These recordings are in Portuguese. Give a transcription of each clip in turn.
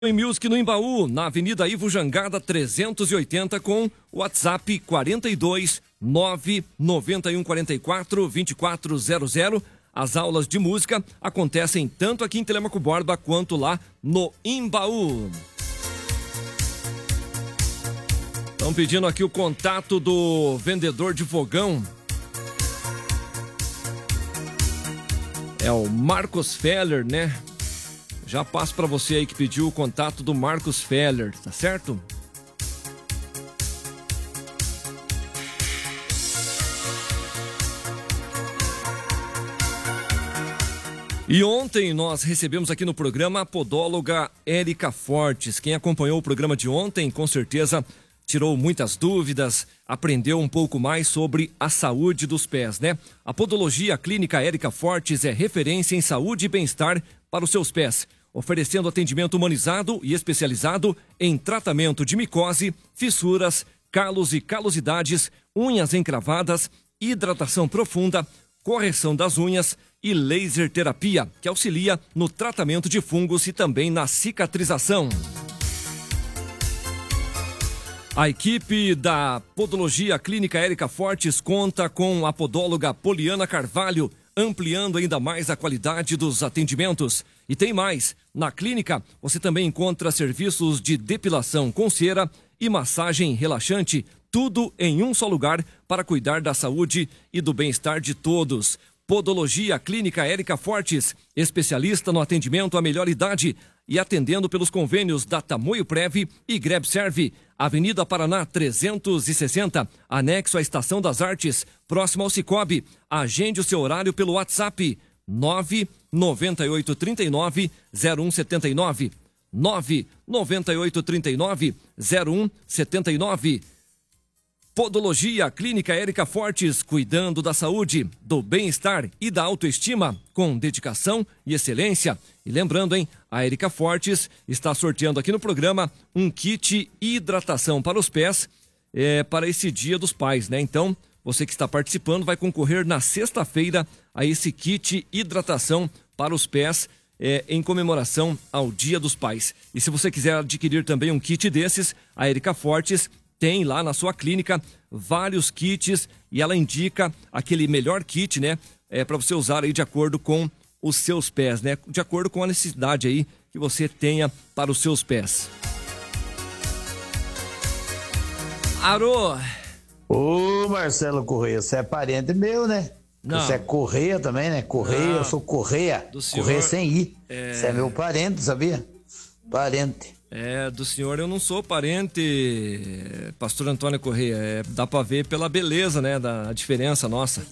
Em Music no Imbaú, na Avenida Ivo Jangada 380 com WhatsApp 42 991 44 2400. As aulas de música acontecem tanto aqui em Telêmaco Borba quanto lá no Imbaú. Estão pedindo aqui o contato do vendedor de fogão. É o Marcos Feller, né? Já passo para você aí que pediu o contato do Marcos Feller, tá certo? E ontem nós recebemos aqui no programa a podóloga Érica Fortes. Quem acompanhou o programa de ontem, com certeza tirou muitas dúvidas, aprendeu um pouco mais sobre a saúde dos pés, né? A podologia clínica Érica Fortes é referência em saúde e bem-estar para os seus pés, oferecendo atendimento humanizado e especializado em tratamento de micose, fissuras, calos e calosidades, unhas encravadas, hidratação profunda, correção das unhas e laser terapia, que auxilia no tratamento de fungos e também na cicatrização. A equipe da Podologia Clínica Érica Fortes conta com a podóloga Poliana Carvalho, ampliando ainda mais a qualidade dos atendimentos. E tem mais, na clínica você também encontra serviços de depilação com cera e massagem relaxante, tudo em um só lugar para cuidar da saúde e do bem-estar de todos. Podologia Clínica Érica Fortes, especialista no atendimento à melhor idade e atendendo pelos convênios da Tamoio Prev e Grebserve, Avenida Paraná 360, anexo à Estação das Artes, próximo ao Cicobi. Agende o seu horário pelo WhatsApp 99839 0179 99839 0179. Podologia Clínica Érica Fortes, cuidando da saúde, do bem-estar e da autoestima, com dedicação e excelência. E lembrando, hein, a Érica Fortes está sorteando aqui no programa um kit hidratação para os pés, para esse Dia dos Pais, né? Então, você que está participando vai concorrer na sexta-feira a esse kit hidratação para os pés, em comemoração ao Dia dos Pais. E se você quiser adquirir também um kit desses, a Érica Fortes tem lá na sua clínica vários kits e ela indica aquele melhor kit, né? Para você usar aí de acordo com os seus pés, né? De acordo com a necessidade aí que você tenha para os seus pés. Arô! Ô, Marcelo Correia, você é parente meu, né? Não. Você é Correia também, né? Correia, Não. Eu sou Correia. Do senhor... Correia sem I. Você é meu parente, sabia? Parente. Do senhor eu não sou parente, pastor Antônio Correia. Dá pra ver pela beleza, né? Da diferença nossa.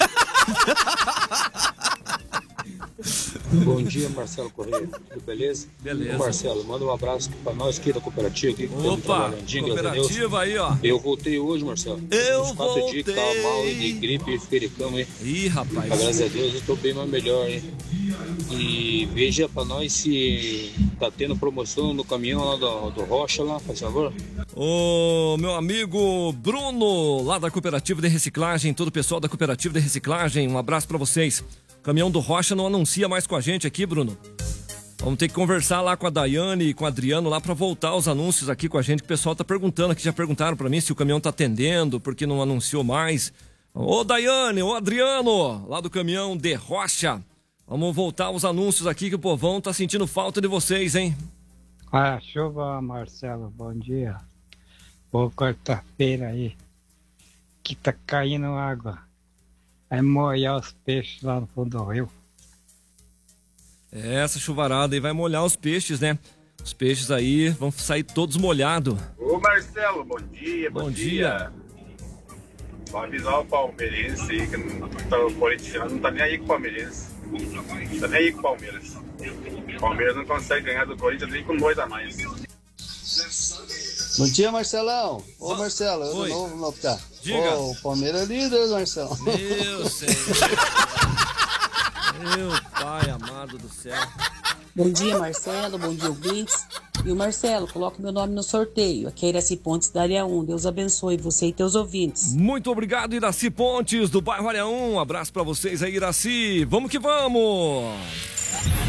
Bom dia, Marcelo Correia. Tudo beleza? Beleza. Ô, Marcelo, manda um abraço pra nós aqui da cooperativa. Aqui, Opa, cooperativa aí, ó. Eu voltei hoje, Marcelo. Eu uns 4 voltei. dias que tava mal de gripe e fericão, hein? Ih, rapaz. Graças a Deus eu tô bem mais melhor, hein? E veja pra nós se tá tendo promoção no caminhão lá do Rocha lá, por favor. Ô, meu amigo Bruno, lá da Cooperativa de Reciclagem, todo o pessoal da Cooperativa de Reciclagem, um abraço pra vocês. O caminhão do Rocha não anuncia mais com a gente aqui, Bruno. Vamos ter que conversar lá com a Daiane e com o Adriano lá pra voltar os anúncios aqui com a gente, que o pessoal tá perguntando aqui, já perguntaram pra mim se o caminhão tá atendendo, porque não anunciou mais. Ô Daiane, ô Adriano, lá do caminhão de Rocha. Vamos voltar os anúncios aqui que o povão tá sentindo falta de vocês, hein? Ah, chuva, Marcelo, bom dia. Boa quarta-feira aí, que tá caindo água. Vai molhar os peixes lá no fundo do rio. Essa chuvarada aí vai molhar os peixes, né? Os peixes aí vão sair todos molhados. Ô Marcelo, bom dia. Bom dia. Só avisar o palmeirense aí, que o corintiano não tá nem aí com o palmeirense. Não tá nem aí com o Palmeiras. O Palmeiras não consegue ganhar do Corinthians nem com 2 a mais. Bom dia, Marcelão. Ô, Marcelo, eu Oi. de novo no tá. Diga. Ô, o Palmeiras é líder, Marcelão. Meu Senhor. Meu Pai amado do céu. Bom dia, Marcelo. Bom dia, ouvintes. E o Marcelo, coloca meu nome no sorteio. Aqui é Iraci Pontes da área 1. Deus abençoe você e teus ouvintes. Muito obrigado, Iraci Pontes, do bairro Área 1. Um abraço pra vocês aí, Iraci. Vamos que vamos!